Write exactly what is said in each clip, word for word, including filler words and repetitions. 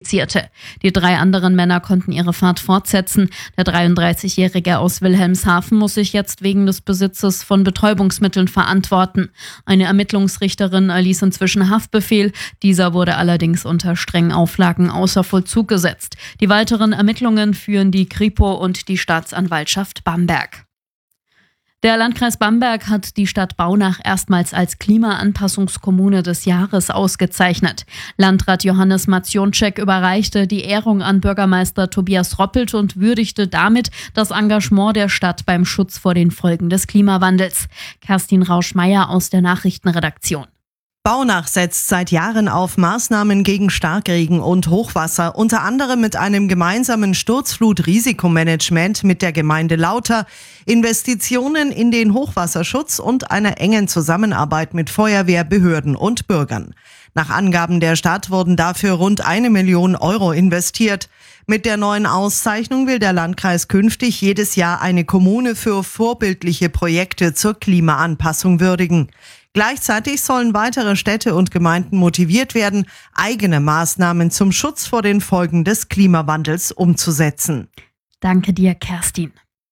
infizierte. Die drei anderen Männer konnten ihre Fahrt fortsetzen. Der dreiunddreißigjährige aus Wilhelmshaven muss sich jetzt wegen des Besitzes von Betäubungsmitteln verantworten. Eine Ermittlungsrichterin erließ inzwischen Haftbefehl. Dieser wurde allerdings unter strengen Auflagen außer Vollzug gesetzt. Die weiteren Ermittlungen führen die Kripo und die Staatsanwaltschaft Bamberg. Der Landkreis Bamberg hat die Stadt Baunach erstmals als Klimaanpassungskommune des Jahres ausgezeichnet. Landrat Johannes Macionczek überreichte die Ehrung an Bürgermeister Tobias Roppelt und würdigte damit das Engagement der Stadt beim Schutz vor den Folgen des Klimawandels. Kerstin Rausch-Meyer aus der Nachrichtenredaktion. Baunach setzt seit Jahren auf Maßnahmen gegen Starkregen und Hochwasser, unter anderem mit einem gemeinsamen Sturzflut-Risikomanagement mit der Gemeinde Lauter, Investitionen in den Hochwasserschutz und einer engen Zusammenarbeit mit Feuerwehr, Behörden und Bürgern. Nach Angaben der Stadt wurden dafür rund eine Million Euro investiert. Mit der neuen Auszeichnung will der Landkreis künftig jedes Jahr eine Kommune für vorbildliche Projekte zur Klimaanpassung würdigen. Gleichzeitig sollen weitere Städte und Gemeinden motiviert werden, eigene Maßnahmen zum Schutz vor den Folgen des Klimawandels umzusetzen. Danke dir, Kerstin.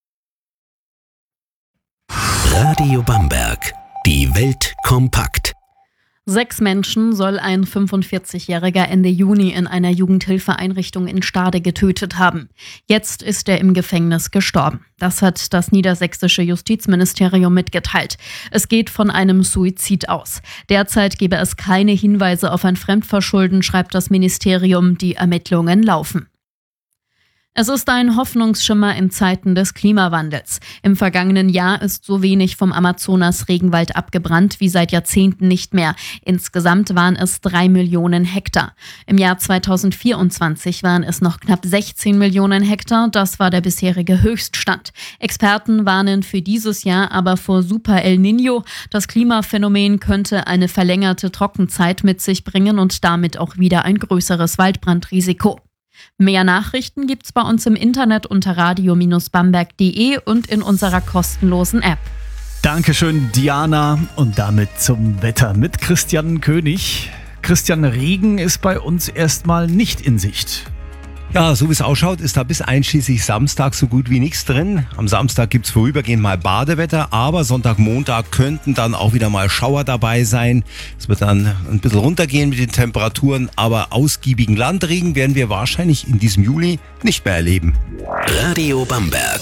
Radio Bamberg. Die Welt kompakt. Sechs Menschen soll ein fünfundvierzigjähriger Ende Juni in einer Jugendhilfeeinrichtung in Stade getötet haben. Jetzt ist er im Gefängnis gestorben. Das hat das niedersächsische Justizministerium mitgeteilt. Es geht von einem Suizid aus. Derzeit gebe es keine Hinweise auf ein Fremdverschulden, schreibt das Ministerium. Die Ermittlungen laufen. Es ist ein Hoffnungsschimmer in Zeiten des Klimawandels. Im vergangenen Jahr ist so wenig vom Amazonas-Regenwald abgebrannt wie seit Jahrzehnten nicht mehr. Insgesamt waren es drei Millionen Hektar. Im Jahr zweitausendvierundzwanzig waren es noch knapp sechzehn Millionen Hektar. Das war der bisherige Höchststand. Experten warnen für dieses Jahr aber vor Super El Niño. Das Klimaphänomen könnte eine verlängerte Trockenzeit mit sich bringen und damit auch wieder ein größeres Waldbrandrisiko. Mehr Nachrichten gibt's bei uns im Internet unter radio Bindestrich bamberg punkt de und in unserer kostenlosen App. Dankeschön, Diana. Und damit zum Wetter mit Christian König. Christian, Regen ist bei uns erstmal nicht in Sicht. Ja, so wie es ausschaut, ist da bis einschließlich Samstag so gut wie nichts drin. Am Samstag gibt's vorübergehend mal Badewetter, aber Sonntag, Montag könnten dann auch wieder mal Schauer dabei sein. Es wird dann ein bisschen runtergehen mit den Temperaturen, aber ausgiebigen Landregen werden wir wahrscheinlich in diesem Juli nicht mehr erleben. Radio Bamberg.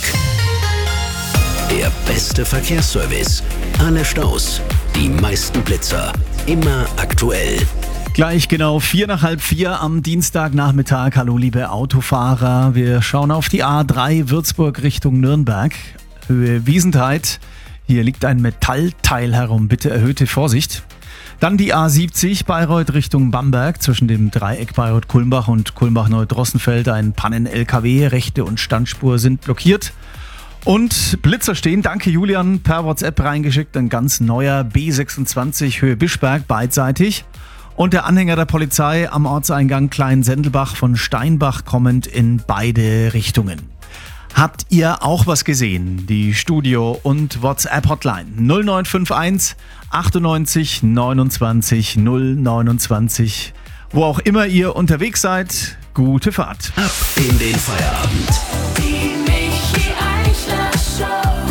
Der beste Verkehrsservice. Alle Staus, die meisten Blitzer, immer aktuell. Gleich genau vier nach halb vier am Dienstagnachmittag. Hallo liebe Autofahrer, wir schauen auf die A drei Würzburg Richtung Nürnberg. Höhe Wiesentheit, hier liegt ein Metallteil herum, bitte erhöhte Vorsicht. Dann die A siebzig Bayreuth Richtung Bamberg, zwischen dem Dreieck Bayreuth-Kulmbach und Kulmbach-Neudrossenfeld ein Pannen-L K W, rechte und Standspur sind blockiert. Und Blitzer stehen, danke Julian, per WhatsApp reingeschickt, ein ganz neuer B sechsundzwanzig Höhe Bischberg beidseitig. Und der Anhänger der Polizei am Ortseingang Kleinsendelbach von Steinbach kommend in beide Richtungen. Habt ihr auch was gesehen? Die Studio- und WhatsApp-Hotline null neun fünf eins achtundneunzig neunundzwanzig null neunundzwanzig. Wo auch immer ihr unterwegs seid, gute Fahrt. Ab in den Feierabend. Die Michi Eichler Show.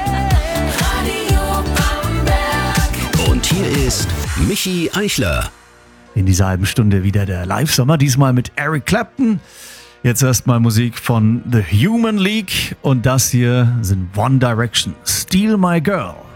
Radio Bamberg. Und hier ist Michi Eichler. In dieser halben Stunde wieder der Live-Sommer, diesmal mit Eric Clapton. Jetzt erstmal Musik von The Human League und das hier sind One Direction, Steal My Girl.